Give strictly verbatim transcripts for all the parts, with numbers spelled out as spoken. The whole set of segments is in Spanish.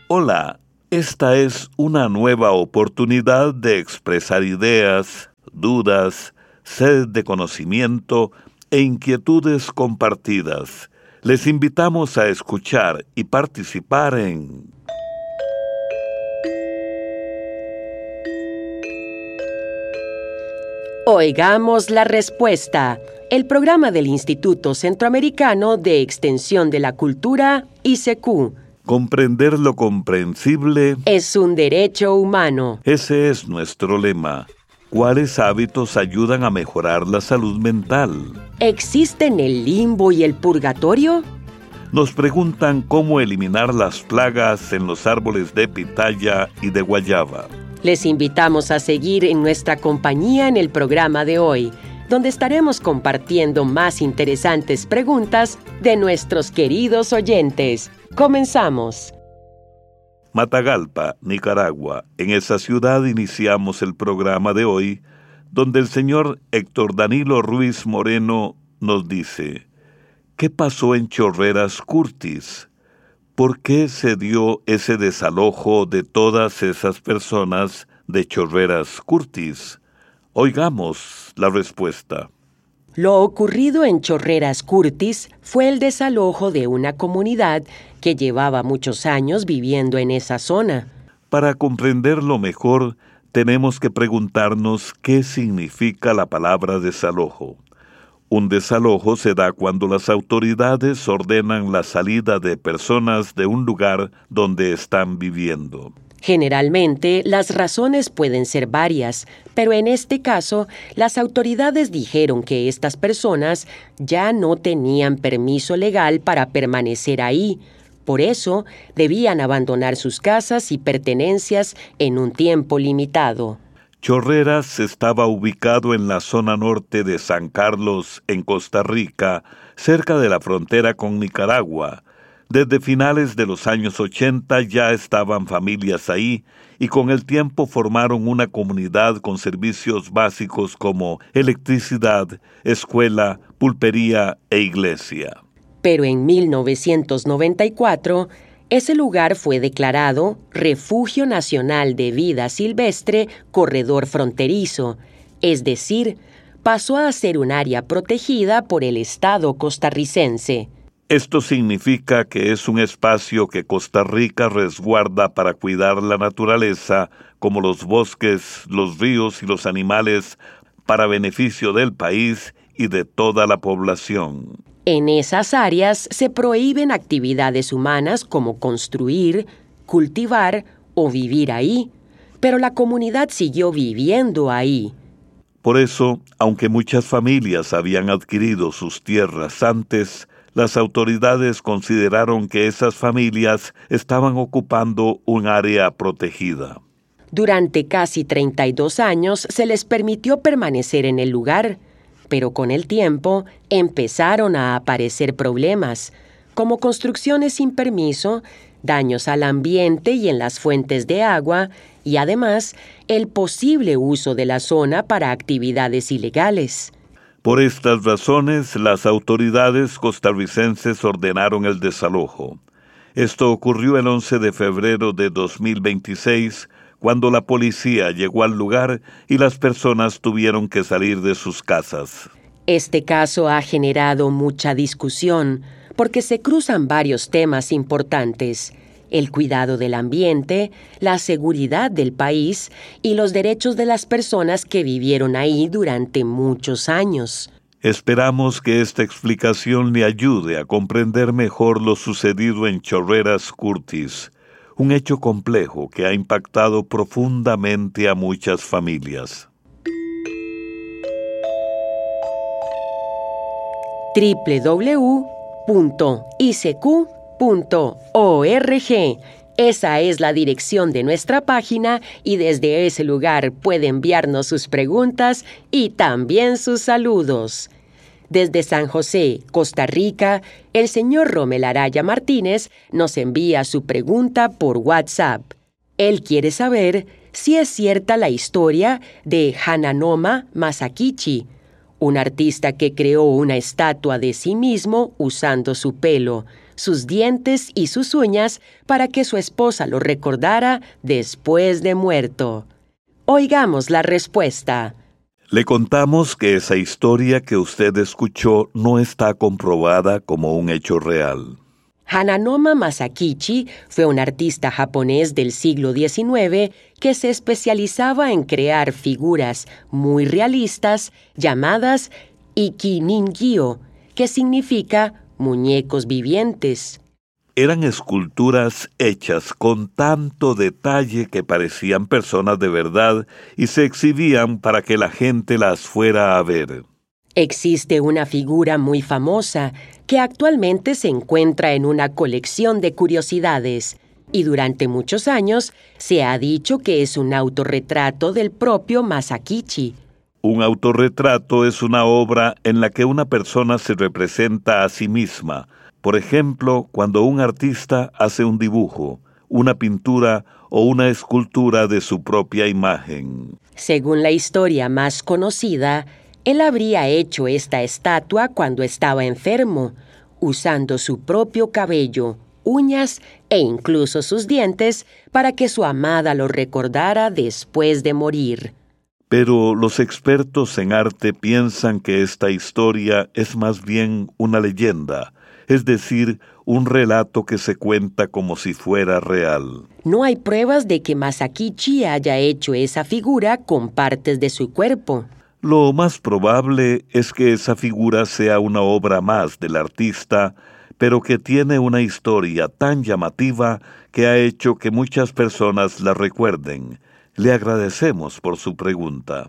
Hola, esta es una nueva oportunidad de expresar ideas, dudas, sed de conocimiento e inquietudes compartidas. Les invitamos a escuchar y participar en Oigamos la respuesta, el programa del Instituto Centroamericano de Extensión de la Cultura, I C Q. Comprender lo comprensible Es un derecho humano. Ese es nuestro lema. ¿Cuáles hábitos ayudan a mejorar la salud mental? ¿Existen el limbo y el purgatorio? Nos preguntan cómo eliminar las plagas en los árboles de pitaya y de guayaba. Les invitamos a seguir en nuestra compañía en el programa de hoy, donde estaremos compartiendo más interesantes preguntas de nuestros queridos oyentes. Comenzamos. Matagalpa, Nicaragua. En esa ciudad iniciamos el programa de hoy, donde el señor Héctor Danilo Ruiz Moreno nos dice: ¿qué pasó en Chorreras Curtis? ¿Por qué se dio ese desalojo de todas esas personas de Chorreras Curtis? Oigamos la respuesta. Lo ocurrido en Chorreras Curtis fue el desalojo de una comunidad que llevaba muchos años viviendo en esa zona. Para comprenderlo mejor, tenemos que preguntarnos qué significa la palabra desalojo. Un desalojo se da cuando las autoridades ordenan la salida de personas de un lugar donde están viviendo. Generalmente, las razones pueden ser varias, pero en este caso, las autoridades dijeron que estas personas ya no tenían permiso legal para permanecer ahí. Por eso, debían abandonar sus casas y pertenencias en un tiempo limitado. Chorreras estaba ubicado en la zona norte de San Carlos, en Costa Rica, cerca de la frontera con Nicaragua. Desde finales de los años ochenta ya estaban familias ahí y con el tiempo formaron una comunidad con servicios básicos como electricidad, escuela, pulpería e iglesia. Pero en mil novecientos noventa y cuatro, ese lugar fue declarado Refugio Nacional de Vida Silvestre Corredor Fronterizo, es decir, pasó a ser un área protegida por el Estado costarricense. Esto significa que es un espacio que Costa Rica resguarda para cuidar la naturaleza, como los bosques, los ríos y los animales, para beneficio del país y de toda la población. En esas áreas se prohíben actividades humanas como construir, cultivar o vivir ahí, pero la comunidad siguió viviendo ahí. Por eso, aunque muchas familias habían adquirido sus tierras antes, las autoridades consideraron que esas familias estaban ocupando un área protegida. Durante casi treinta y dos años se les permitió permanecer en el lugar, pero con el tiempo empezaron a aparecer problemas, como construcciones sin permiso, daños al ambiente y en las fuentes de agua, y además el posible uso de la zona para actividades ilegales. Por estas razones, las autoridades costarricenses ordenaron el desalojo. Esto ocurrió el once de febrero de dos mil veintiséis, cuando la policía llegó al lugar y las personas tuvieron que salir de sus casas. Este caso ha generado mucha discusión, porque se cruzan varios temas importantes: el cuidado del ambiente, la seguridad del país y los derechos de las personas que vivieron ahí durante muchos años. Esperamos que esta explicación le ayude a comprender mejor lo sucedido en Chorreras Curtis, un hecho complejo que ha impactado profundamente a muchas familias. doble u doble u doble u punto i c q punto org. Esa es la dirección de nuestra página y desde ese lugar puede enviarnos sus preguntas y también sus saludos. Desde San José, Costa Rica, el señor Romel Araya Martínez nos envía su pregunta por WhatsApp. Él quiere saber si es cierta la historia de Hananoma Masakichi, un artista que creó una estatua de sí mismo usando su pelo, sus dientes y sus uñas para que su esposa lo recordara después de muerto. Oigamos la respuesta. Le contamos que esa historia que usted escuchó no está comprobada como un hecho real. Hananoma Masakichi fue un artista japonés del siglo diecinueve que se especializaba en crear figuras muy realistas llamadas Iki-Ningyo, que significa muñecos vivientes. Eran esculturas hechas con tanto detalle que parecían personas de verdad y se exhibían para que la gente las fuera a ver. Existe una figura muy famosa que actualmente se encuentra en una colección de curiosidades y durante muchos años se ha dicho que es un autorretrato del propio Masakichi. Un autorretrato es una obra en la que una persona se representa a sí misma. Por ejemplo, cuando un artista hace un dibujo, una pintura o una escultura de su propia imagen. Según la historia más conocida, él habría hecho esta estatua cuando estaba enfermo, usando su propio cabello, uñas e incluso sus dientes para que su amada lo recordara después de morir. Pero los expertos en arte piensan que esta historia es más bien una leyenda, es decir, un relato que se cuenta como si fuera real. No hay pruebas de que Masakichi haya hecho esa figura con partes de su cuerpo. Lo más probable es que esa figura sea una obra más del artista, pero que tiene una historia tan llamativa que ha hecho que muchas personas la recuerden. Le agradecemos por su pregunta.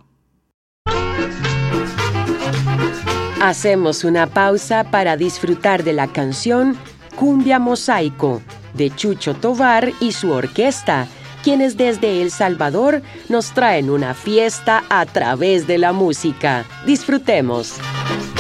Hacemos una pausa para disfrutar de la canción Cumbia Mosaico de Chucho Tovar y su orquesta, quienes desde El Salvador nos traen una fiesta a través de la música. Disfrutemos.